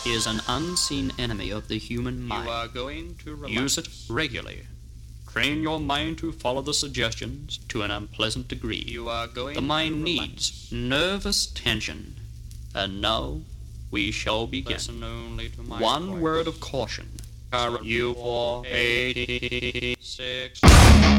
is an unseen enemy of the human mind. You are going to relax. Use it regularly. Train your mind to follow the suggestions to an unpleasant degree. You are going The mind to relax. needs nervous tension. And now we shall begin. Listen only to my One voice. word of caution. You for 86.